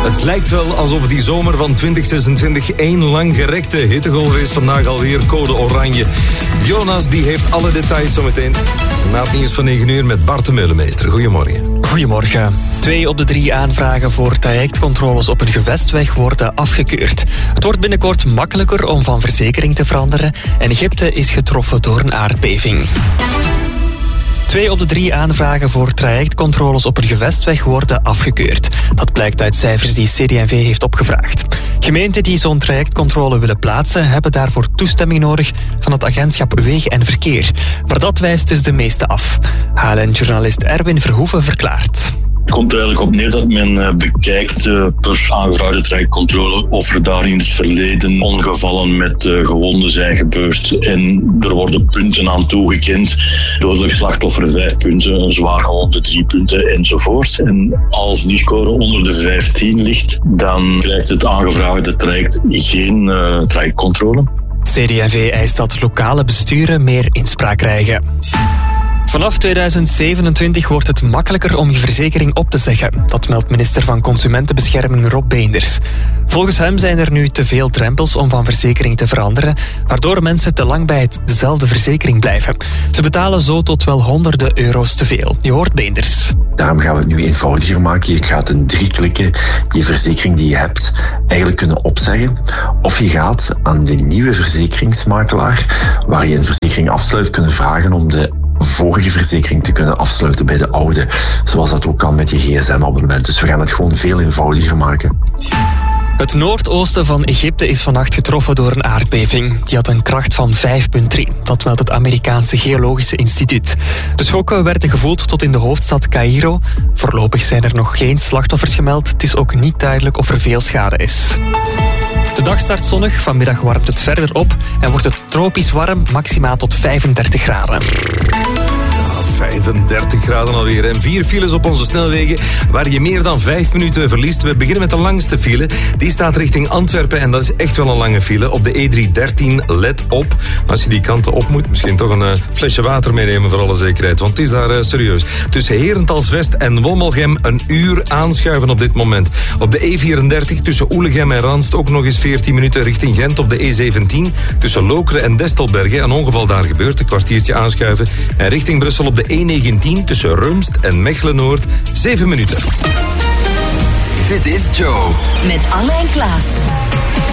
Het lijkt wel alsof die zomer van 2026 één lang gerekte hittegolf is. Vandaag alweer code oranje. Jonas die heeft alle details zometeen. Na het nieuws van 9 uur met Bart de Meulemeester. Goedemorgen. Goedemorgen. 2 op de 3 aanvragen voor trajectcontroles op een gewestweg worden afgekeurd. Het wordt binnenkort makkelijker om van verzekering te veranderen en Egypte is getroffen door een aardbeving. 2 op de 3 aanvragen voor trajectcontroles op een gewestweg worden afgekeurd. Dat blijkt uit cijfers die CD&V heeft opgevraagd. Gemeenten die zo'n trajectcontrole willen plaatsen hebben daarvoor toestemming nodig van het agentschap Wegen en Verkeer. Maar dat wijst dus de meeste af. HLN-journalist Erwin Verhoeven verklaart. Het komt er eigenlijk op neer dat men bekijkt per aangevraagde trajectcontrole of er daar in het verleden ongevallen met gewonden zijn gebeurd. En er worden punten aan toegekend. Dodelijk slachtoffer 5 punten, een zwaar gewonde 3 punten enzovoort. En als die score onder de 15 ligt, dan krijgt het aangevraagde traject geen trajectcontrole. CD&V eist dat lokale besturen meer inspraak krijgen. Vanaf 2027 wordt het makkelijker om je verzekering op te zeggen. Dat meldt minister van Consumentenbescherming Rob Beenders. Volgens hem zijn er nu te veel drempels om van verzekering te veranderen, waardoor mensen te lang bij dezelfde verzekering blijven. Ze betalen zo tot wel honderden euro's te veel. Je hoort Beenders. Daarom gaan we het nu eenvoudiger maken. Je gaat in 3 klikken je verzekering die je hebt eigenlijk kunnen opzeggen. Of je gaat aan de nieuwe verzekeringsmakelaar, waar je een verzekering afsluit, kunnen vragen om de vorige verzekering te kunnen afsluiten bij de oude. Zoals dat ook kan met je gsm-abonnement. Dus we gaan het gewoon veel eenvoudiger maken. Het noordoosten van Egypte is vannacht getroffen door een aardbeving. Die had een kracht van 5,3. Dat meldt het Amerikaanse Geologische Instituut. De schokken werden gevoeld tot in de hoofdstad Caïro. Voorlopig zijn er nog geen slachtoffers gemeld. Het is ook niet duidelijk of er veel schade is. De dag start zonnig, vanmiddag warmt het verder op en wordt het tropisch warm, maximaal tot 35 graden. 35 graden alweer en 4 files op onze snelwegen waar je meer dan 5 minuten verliest. We beginnen met de langste file. Die staat richting Antwerpen en dat is echt wel een lange file. Op de E313, let op. Als je die kanten op moet, misschien toch een flesje water meenemen voor alle zekerheid, want het is daar serieus. Tussen Herentals-West en Wommelgem een uur aanschuiven op dit moment. Op de E34 tussen Oelegem en Ranst ook nog eens 14 minuten richting Gent. Op de E17 tussen Lokeren en Destelbergen een ongeval daar gebeurt, een kwartiertje aanschuiven. En richting Brussel op de E19 tussen Rumst en Mechelen-Noord 7 minuten. Dit is Joe. Met Anne en Klaas.